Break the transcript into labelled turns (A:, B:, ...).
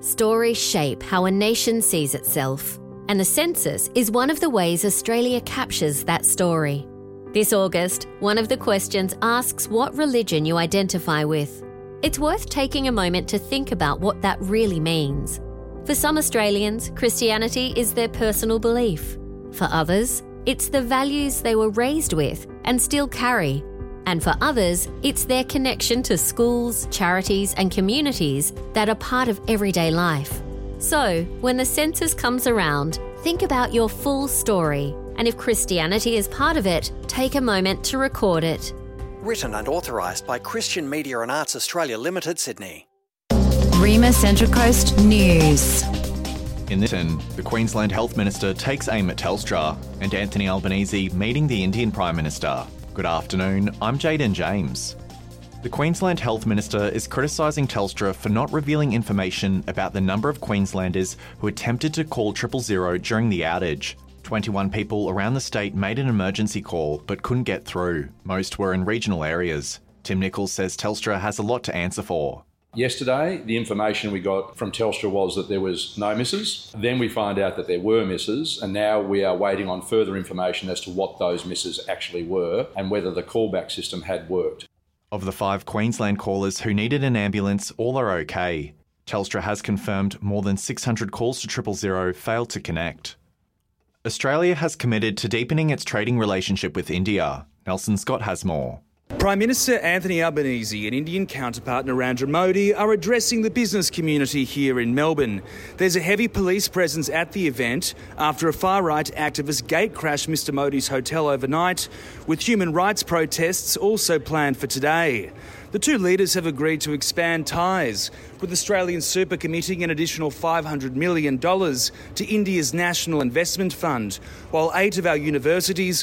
A: Stories shape how a nation sees itself, and the census is one of the ways Australia captures that story. This August, one of the questions asks what religion you identify with. It's worth taking a moment to think about what that really means. For some Australians, Christianity is their personal belief. For others, it's the values they were raised with and still carry. And for others, it's their connection to schools, charities and communities that are part of everyday life. So, when the census comes around, think about your full story. And if Christianity is part of it, take a moment to record it.
B: Written and authorised by Christian Media and Arts Australia Limited, Sydney.
C: Rima Central Coast News.
D: In this, the Queensland Health Minister takes aim at Telstra, and Anthony Albanese meeting the Indian Prime Minister. Good afternoon, I'm Jayden James. The Queensland Health Minister is criticising Telstra for not revealing information about the number of Queenslanders who attempted to call 000 during the outage. 21 people around the state made an emergency call but couldn't get through. Most were in regional areas. Tim Nichols says Telstra has a lot to answer for.
E: Yesterday, the information we got from Telstra was that there was no misses. Then we find out that there were misses, and now we are waiting on further information as to what those misses actually were and whether the callback system had worked.
D: Of the 5 Queensland callers who needed an ambulance, all are okay. Telstra has confirmed more than 600 calls to 000 failed to connect. Australia has committed to deepening its trading relationship with India. Nelson Scott has more.
F: Prime Minister Anthony Albanese and Indian counterpart Narendra Modi are addressing the business community here in Melbourne. There's a heavy police presence at the event after a far-right activist gatecrashed Mr Modi's hotel overnight, with human rights protests also planned for today. The two leaders have agreed to expand ties, with Australian Super committing an additional $500 million to India's National Investment Fund, while 8 of our universities